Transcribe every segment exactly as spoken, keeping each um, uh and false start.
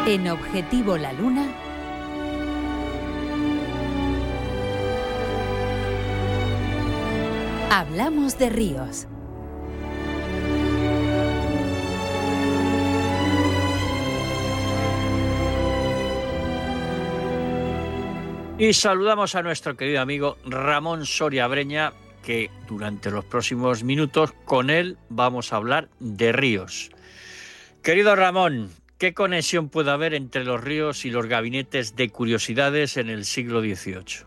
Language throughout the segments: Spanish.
En Objetivo La Luna, hablamos de ríos. Y saludamos a nuestro querido amigo Ramón Soria Breña, que durante los próximos minutos con él vamos a hablar de ríos. Querido Ramón, ¿qué conexión puede haber entre los ríos y los gabinetes de curiosidades en el siglo dieciocho?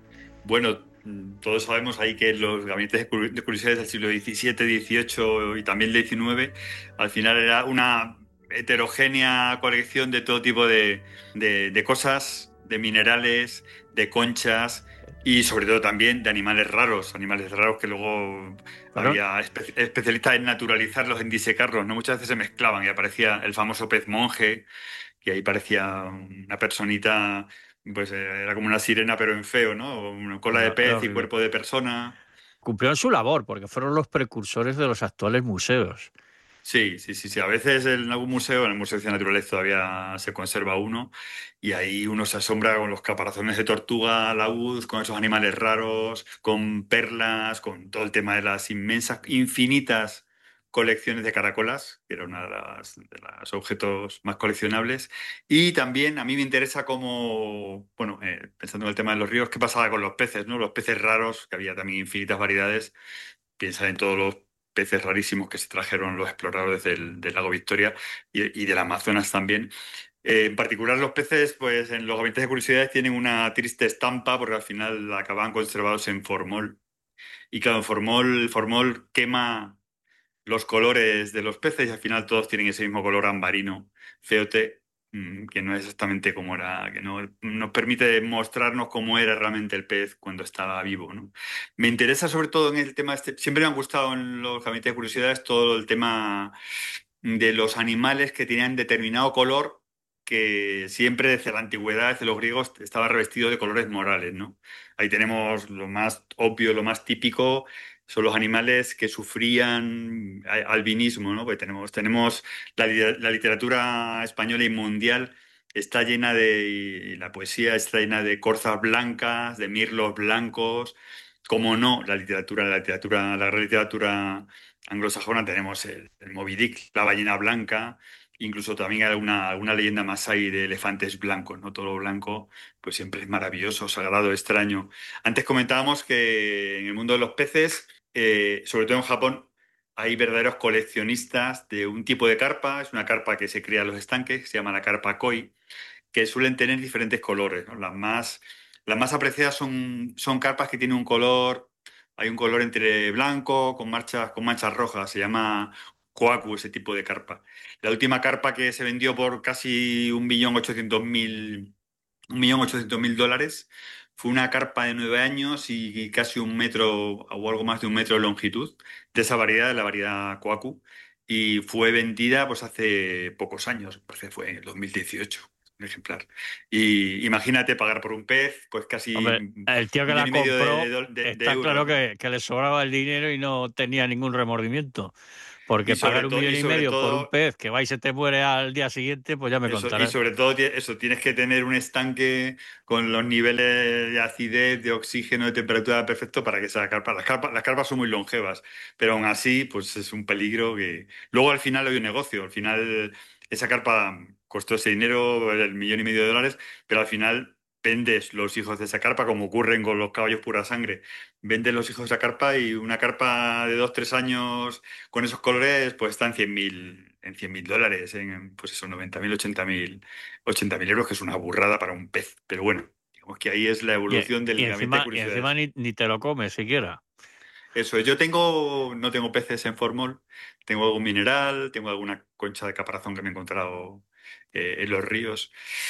Bueno, todos sabemos ahí que los gabinetes de curiosidades del siglo diecisiete, dieciocho y también diecinueve, al final era una heterogénea colección de todo tipo de, de, de cosas, de minerales, de conchas y sobre todo también de animales raros, animales raros que luego ¿Claro? había espe- especialistas en naturalizarlos, en disecarlos, ¿no? Muchas veces se mezclaban y aparecía el famoso pez monje, que ahí parecía una personita, pues eh, era como una sirena pero en feo, ¿no? Una cola de Era, era pez y horrible. cuerpo de persona. Cumplieron su labor porque fueron los precursores de los actuales museos. Sí, sí, sí, sí. A veces en algún museo, en el Museo de Ciencias Naturales todavía se conserva uno y ahí uno se asombra con los caparazones de tortuga laúd, con esos animales raros, con perlas, con todo el tema de las inmensas, infinitas colecciones de caracolas, que era uno de las, de los objetos más coleccionables. Y también a mí me interesa cómo, bueno, eh, pensando en el tema de los ríos, qué pasaba con los peces, ¿no? Los peces raros, que había también infinitas variedades. Piensa en todos los peces rarísimos que se trajeron los exploradores del, del lago Victoria y, y del Amazonas también. Eh, en particular los peces, pues en los gabinetes de curiosidades tienen una triste estampa porque al final acaban conservados en formol. Y claro, en formol, el formol quema los colores de los peces y al final todos tienen ese mismo color ambarino, feote, mm, que no es exactamente como era, que no nos permite mostrarnos cómo era realmente el pez cuando estaba vivo, ¿no? Me interesa sobre todo en el tema este, siempre me han gustado en los gabinetes de curiosidades todo el tema de los animales que tenían determinado color que siempre desde la antigüedad, desde los griegos, estaba revestido de colores morales, ¿no? Ahí tenemos lo más obvio, lo más típico, son los animales que sufrían a- albinismo, ¿no? Porque tenemos, tenemos la, li- la literatura española y mundial está llena de, y la poesía está llena de corzas blancas, de mirlos blancos, como no, la literatura, la literatura, la gran literatura anglosajona tenemos el, el Moby Dick, la ballena blanca, incluso también hay alguna, alguna leyenda más ahí de elefantes blancos, ¿no? Todo lo blanco, pues siempre es maravilloso, sagrado, extraño. Antes comentábamos que en el mundo de los peces, eh, sobre todo en Japón, hay verdaderos coleccionistas de un tipo de carpa, es una carpa que se cría en los estanques, se llama la carpa koi, que suelen tener diferentes colores, ¿no? Las más, las más apreciadas son, son carpas que tienen un color, hay un color entre blanco con manchas, con manchas rojas, se llama koaku ese tipo de carpa. La última carpa que se vendió por casi un millón ochocientos mil, un millón ochocientos mil dólares fue una carpa de nueve años y casi un metro o algo más de un metro de longitud de esa variedad, de la variedad koaku, y fue vendida pues hace pocos años, parece que fue en el dos mil dieciocho un ejemplar. Y imagínate pagar por un pez, pues casi Hombre, un el tío que millón la y medio de, compró, de de- de está claro euros, ¿no? que, que le sobraba el dinero y no tenía ningún remordimiento. Y Porque sobre pagar un todo, millón y y sobre medio por un todo, pez que va y se te muere al día siguiente, pues ya me eso, y contarás. sobre todo ti- eso, tienes que tener un estanque con los niveles de acidez, de oxígeno, de temperatura perfecto para que esa carpa. Las carpas, las carpas son muy longevas, pero aún así, pues es un peligro que. Luego al final hay un negocio. Al final esa carpa costó ese dinero, el millón y medio de dólares, pero al final vendes los hijos de esa carpa, como ocurren con los caballos pura sangre. Vendes los hijos de esa carpa y una carpa de dos, tres años con esos colores, pues está en cien mil, en cien mil dólares, en pues eso, noventa mil, ochenta mil, ochenta mil euros, que es una burrada para un pez. Pero bueno, digamos que ahí es la Y, evolución y del gabinete de encima, y encima curiosidades. ni, ni te lo comes siquiera. Eso, yo tengo, no tengo peces en formol, tengo algún mineral, tengo alguna concha de caparazón que me he encontrado eh, en los ríos,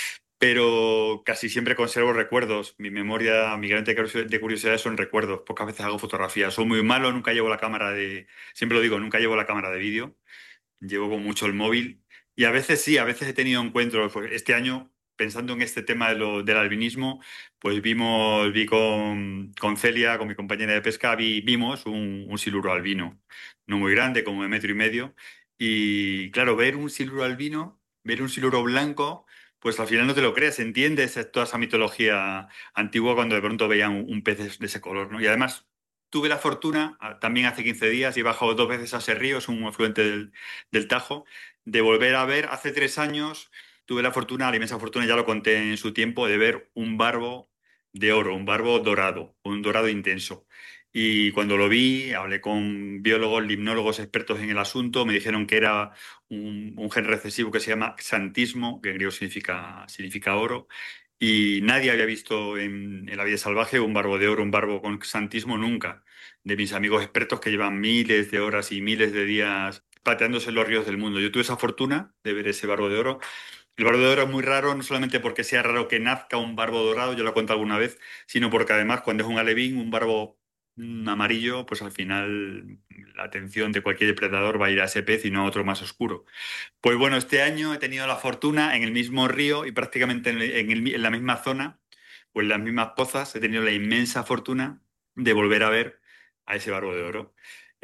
pero casi siempre conservo recuerdos. Mi memoria, mi gabinete de curiosi- de curiosidades son recuerdos. Pocas veces hago fotografías. Soy muy malo, nunca llevo la cámara de, siempre lo digo, nunca llevo la cámara de vídeo. Llevo con mucho el móvil y a veces sí, a veces he tenido encuentros. Pues este año, pensando en este tema de lo, del albinismo, pues vimos, vi con, con Celia, con mi compañera de pesca, vi- vimos un, un siluro albino, no muy grande, como de metro y medio. Y claro, ver un siluro albino. ver un siluro blanco, pues al final no te lo crees, entiendes toda esa mitología antigua cuando de pronto veía un, un pez de de ese color, ¿no? Y además tuve la fortuna, ah, también hace quince días, y he bajado dos veces a ese río, es un afluente del, del Tajo, de volver a ver, hace tres años, tuve la fortuna, la inmensa fortuna, ya lo conté en su tiempo, de ver un barbo de oro, un barbo dorado, un dorado intenso. Y cuando lo vi, hablé con biólogos, limnólogos expertos en el asunto, me dijeron que era un, un gen recesivo que se llama xantismo, que en griego significa, significa oro, y nadie había visto en, en la vida salvaje un barbo de oro, un barbo con xantismo nunca. De mis amigos expertos que llevan miles de horas y miles de días pateándose en los ríos del mundo. Yo tuve esa fortuna de ver ese barbo de oro. El barbo de oro es muy raro, no solamente porque sea raro que nazca un barbo dorado, yo lo he contado alguna vez, sino porque además cuando es un alevín, un barbo mm, amarillo, pues al final la atención de cualquier depredador va a ir a ese pez y no a otro más oscuro. Pues bueno, este año he tenido la fortuna en el mismo río y prácticamente en, el- en el en la misma zona o en las mismas pozas, he tenido la inmensa fortuna de volver a ver a ese barbo de oro.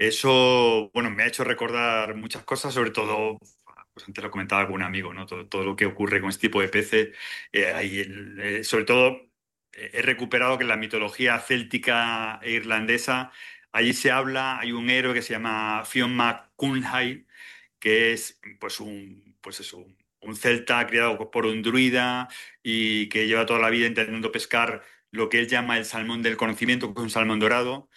Eso, bueno, me ha hecho recordar muchas cosas, sobre todo, pues antes lo comentaba algún amigo, ¿no? Todo, todo lo que ocurre con este tipo de peces. Eh, hay el- eh, sobre todo, eh, he recuperado que en la mitología céltica e irlandesa, allí se habla, hay un héroe que se llama Fionn mac Cúlhaill, que es pues un, pues eso, un celta criado por un druida y que lleva toda la vida intentando pescar lo que él llama el salmón del conocimiento, que es un salmón dorado.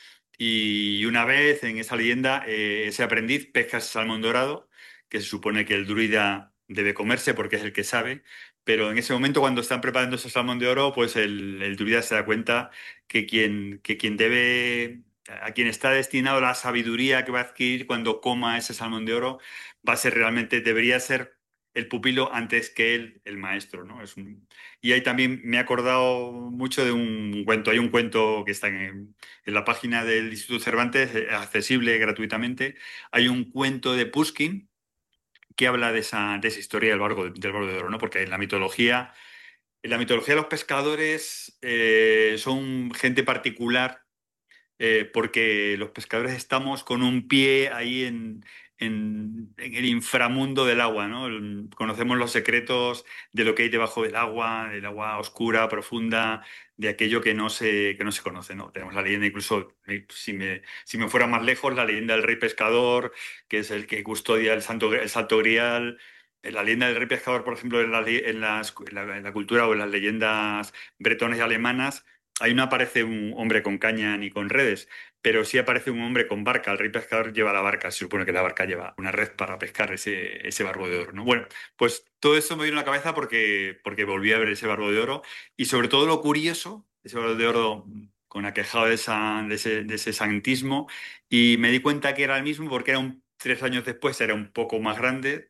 Y una vez en esa leyenda, eh, ese aprendiz pesca ese salmón dorado, que se supone que el druida debe comerse porque es el que sabe. Pero en ese momento, cuando están preparando ese salmón de oro, pues el, el druida se da cuenta que quien, que quien debe, a quien está destinado la sabiduría que va a adquirir cuando coma ese salmón de oro, va a ser realmente, debería ser el pupilo antes que él, el maestro, ¿no? Es un- Y ahí también me he acordado mucho de un cuento. Hay un cuento que está en, en la página del Instituto Cervantes, eh, accesible gratuitamente. Hay un cuento de Pushkin que habla de esa, de esa historia del barco, del barco de oro, ¿no? Porque en la mitología, en la mitología los pescadores eh, son gente particular, eh, porque los pescadores estamos con un pie ahí en, en- en el inframundo del agua, ¿no? El- Conocemos los secretos de lo que hay debajo del agua, del agua oscura, profunda, de aquello que no se, que no se conoce, ¿no? Tenemos la leyenda, incluso, eh, si me, si me fuera más lejos, la leyenda del rey pescador, que es el que custodia el santo, el Santo Grial. Eh, La leyenda del rey pescador, por ejemplo, en la, en las- en la en la cultura o en las leyendas bretonas y alemanas, ahí no aparece un hombre con caña ni con redes, pero sí aparece un hombre con barca. El rey pescador lleva la barca, se supone que la barca lleva una red para pescar ese, ese barbo de oro, ¿no? Bueno, pues todo eso me vino a la cabeza porque, porque volví a ver ese barbo de oro y sobre todo lo curioso, ese barbo de oro con aquejado de, esa, de, ese, de ese santismo, y me di cuenta que era el mismo porque era un, tres años después era un poco más grande.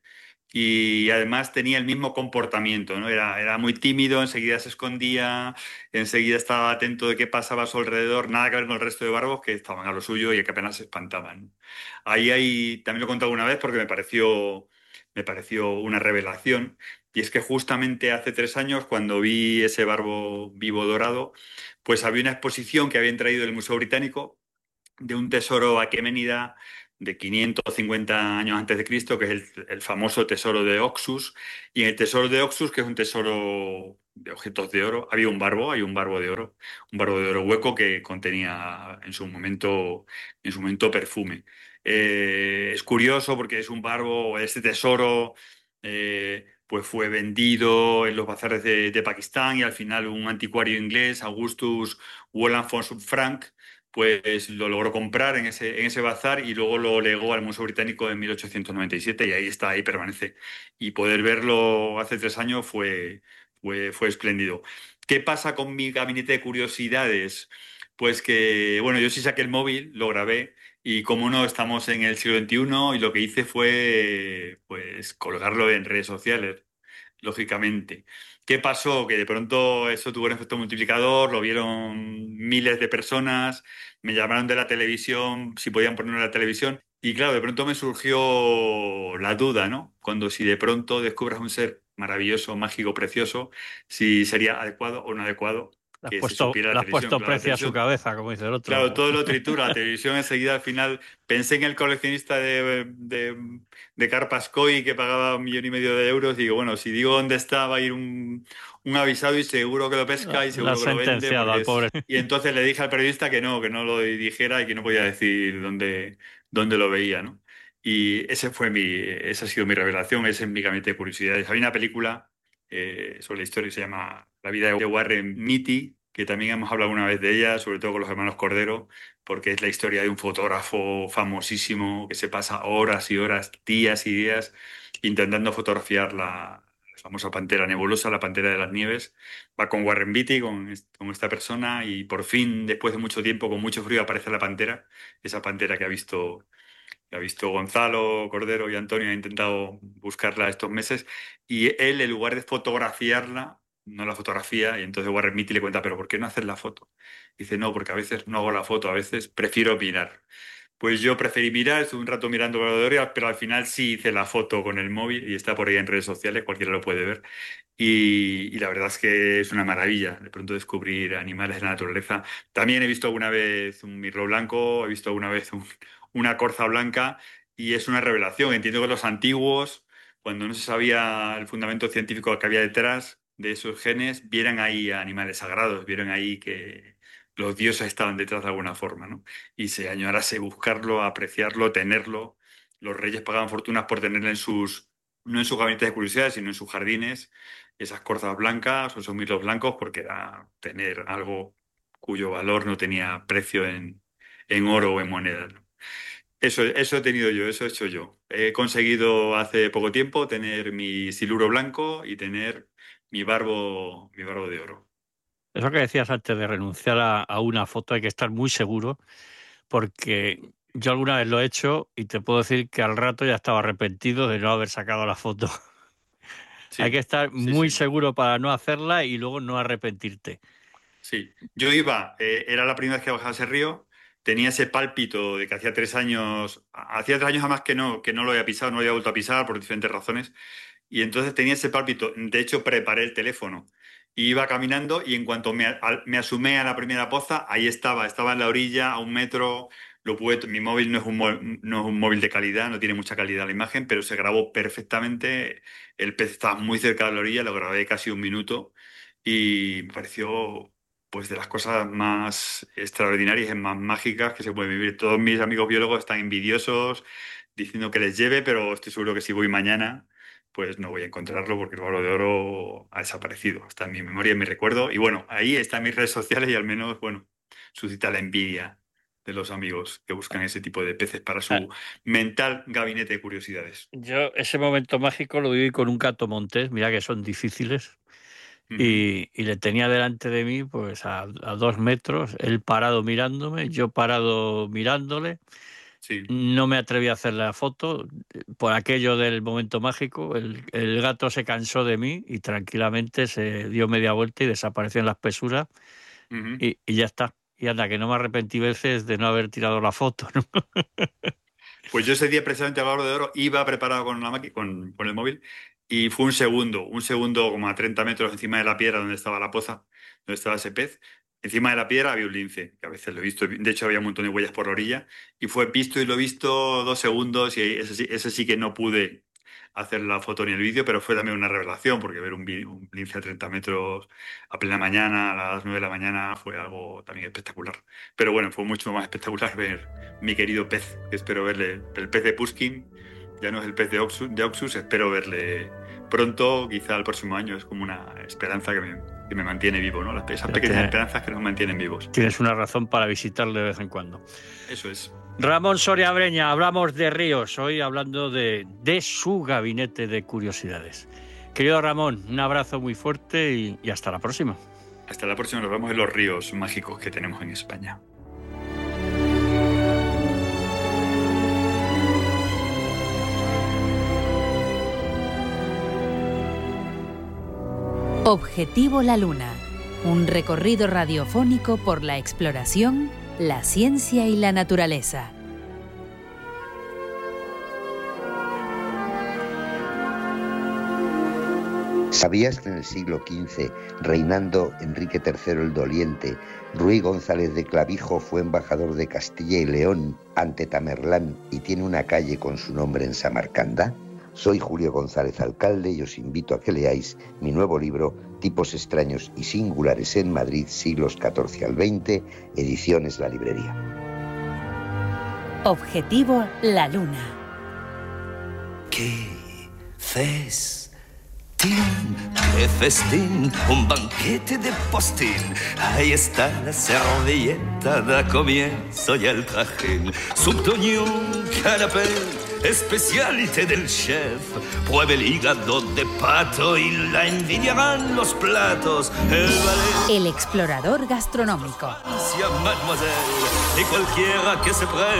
Y además tenía el mismo comportamiento, ¿no? Era, era muy tímido, enseguida se escondía, enseguida estaba atento de qué pasaba a su alrededor, nada que ver con el resto de barbos que estaban a lo suyo y que apenas se espantaban. Ahí hay, también lo he contado una vez porque me pareció, me pareció una revelación, y es que justamente hace tres años, cuando vi ese barbo vivo dorado, pues había una exposición que habían traído del Museo Británico de un tesoro aqueménida de quinientos cincuenta años antes de Cristo, que es el, el famoso tesoro de Oxus. Y en el tesoro de Oxus, que es un tesoro de objetos de oro, había un barbo, hay un barbo de oro, un barbo de oro hueco que contenía en su momento, en su momento perfume. Eh, es curioso porque es un barbo, este tesoro, eh, pues fue vendido en los bazares de, de Pakistán, y al final un anticuario inglés, Augustus Wallingford Frank, pues lo logró comprar en ese, en ese bazar y luego lo legó al Museo Británico en mil ochocientos noventa y siete, y ahí está, ahí permanece. Y poder verlo hace tres años fue, fue, fue espléndido. ¿Qué pasa con mi gabinete de curiosidades? Pues que, bueno, yo sí saqué el móvil, lo grabé, y como no, estamos en el siglo veintiuno, y lo que hice fue, pues, colgarlo en redes sociales, lógicamente. ¿Qué pasó? Que de pronto eso tuvo un efecto multiplicador, lo vieron miles de personas, me llamaron de la televisión, si podían ponerlo en la televisión, y claro, de pronto me surgió la duda, ¿no? Cuando si de pronto descubras un ser maravilloso, mágico, precioso, si sería adecuado o no adecuado Le has que se puesto, supiera le la has televisión. puesto Claro, la precio a su televisión, cabeza, como dice el otro. claro, todo lo tritura, la televisión enseguida al final. Pensé en el coleccionista de, de, de carpas koi que pagaba un millón y medio de euros. Y digo, bueno, si digo dónde está, va a ir un, un avisado y seguro que lo pesca y La, la seguro que lo vende. sentenciado Porque al pobre. es... Y entonces le dije al periodista que no, que no lo dijera y que no podía decir dónde, dónde lo veía, ¿no? Y ese fue mi, esa ha sido mi revelación, ese es mi gabinete de curiosidades. Había una película eh, sobre la historia que se llama La vida de Warren Beatty, que también hemos hablado una vez de ella, sobre todo con los hermanos Cordero, porque es la historia de un fotógrafo famosísimo que se pasa horas y horas, días y días, intentando fotografiar la, la famosa pantera nebulosa, la pantera de las nieves. Va con Warren Beatty, con, est- con esta persona, y por fin, después de mucho tiempo, con mucho frío, aparece la pantera, esa pantera que ha visto que ha visto Gonzalo, Cordero y Antonio, ha intentado buscarla estos meses, y él, en lugar de fotografiarla, no la fotografía, y entonces Warren Beatty le cuenta, pero ¿por qué no haces la foto? Dice, no, porque a veces no hago la foto, a veces prefiero mirar. Pues yo preferí mirar, estuve un rato mirando Valladolid, pero al final sí hice la foto con el móvil y está por ahí en redes sociales, cualquiera lo puede ver. Y, y la verdad es que es una maravilla de pronto descubrir animales de la naturaleza. También he visto alguna vez un mirlo blanco, he visto alguna vez un- una corza blanca y es una revelación. Entiendo que los antiguos, cuando no se sabía el fundamento científico que había detrás de esos genes, vieran ahí a animales sagrados, vieron ahí que los dioses estaban detrás de alguna forma, ¿no? Y se añorase buscarlo, apreciarlo, tenerlo. Los reyes pagaban fortunas por tenerlo en sus, no en sus gabinetes de curiosidades, sino en sus jardines, esas corzas blancas o esos mirlos blancos, porque era tener algo cuyo valor no tenía precio en, en oro o en moneda, ¿no? Eso, eso he tenido yo, eso he hecho yo. He conseguido hace poco tiempo tener mi siluro blanco y tener mi barbo, mi barbo de oro. Eso que decías antes de renunciar a, a una foto, hay que estar muy seguro, porque yo alguna vez lo he hecho y te puedo decir que al rato ya estaba arrepentido de no haber sacado la foto. Hay que Sí, estar sí, muy sí. seguro para no hacerla y luego no arrepentirte. Sí, yo iba, eh, era la primera vez que bajaba ese río, tenía ese pálpito de que hacía tres años, hacía tres años además que no, que no lo había pisado, no lo había vuelto a pisar por diferentes razones, y entonces tenía ese pálpito, de hecho preparé el teléfono, y iba caminando y en cuanto me, al- me asomé a la primera poza, ahí estaba, estaba en la orilla, a un metro, lo pude, mi móvil no es un, mo- no es un móvil de calidad, no tiene mucha calidad la imagen, pero se grabó perfectamente, el pez estaba muy cerca de la orilla, lo grabé casi un minuto, y me pareció pues de las cosas más extraordinarias y más mágicas que se pueden vivir. Todos mis amigos biólogos están envidiosos, diciendo que les lleve, pero estoy seguro que si voy mañana, pues no voy a encontrarlo porque el barro de oro ha desaparecido. Está en mi memoria, en mi recuerdo. Y bueno, ahí están mis redes sociales y al menos, bueno, suscita la envidia de los amigos que buscan ese tipo de peces para Ah, su mental gabinete de curiosidades. yo ese momento mágico lo viví con un gato montés, mira que son difíciles, Ujú. y, y le tenía delante de mí, pues a, a dos metros, él parado mirándome, yo parado mirándole. Sí. No me atreví a hacer la foto eh, por aquello del momento mágico. El, el gato se cansó de mí y tranquilamente se dio media vuelta y desapareció en la espesura Ujú. y, y ya está. Y anda, que no me arrepentí veces de no haber tirado la foto, ¿no? Pues yo ese día precisamente al Barro de Oro iba preparado con la máquina, con, con el móvil y fue un segundo, un segundo como a treinta metros encima de la piedra donde estaba la poza, donde estaba ese pez. Encima de la piedra había un lince, que a veces lo he visto, de hecho había un montón de huellas por la orilla y fue visto y lo he visto dos segundos y ese, sí- ese sí que no pude hacer la foto ni el vídeo, pero fue también una revelación porque ver un, vi- un lince a treinta metros a plena mañana, a las nueve de la mañana, fue algo también espectacular. Pero bueno, fue mucho más espectacular ver mi querido pez, que espero verle, el pez de Pushkin, ya no es el pez de Oxus, de Oxus, espero verle pronto, quizá el próximo año, es como una esperanza que me, que me mantiene vivo, ¿no? Las, esas Ya pequeñas tiene- esperanzas que nos mantienen vivos. tienes una razón para visitarle de vez en cuando. Eso es. Ramón Soria Breña, hablamos de ríos, hoy hablando de, de su gabinete de curiosidades. Querido Ramón, un abrazo muy fuerte y, y hasta la próxima. Hasta la próxima, nos vemos en los ríos mágicos que tenemos en España. Objetivo La Luna. Un recorrido radiofónico por la exploración, la ciencia y la naturaleza. ¿Sabías que en el siglo quince, reinando Enrique tercero el Doliente, Ruy González de Clavijo fue embajador de Castilla y León ante Tamerlán y tiene una calle con su nombre en Samarcanda? Soy Julio González Alcalde y os invito a que leáis mi nuevo libro, Tipos extraños y singulares en Madrid, siglos catorce al veinte, ediciones La Librería. Objetivo La Luna. ¿Qué festín? ¡Qué festín! Un banquete de postín. Ahí está la servilleta, da comienzo ya el trajín. Subtoñón, canapé, especialité del chef. Pruebe el hígado de pato y la envidiarán los platos. El ballet, El explorador gastronómico. mademoiselle, y cualquiera que se precie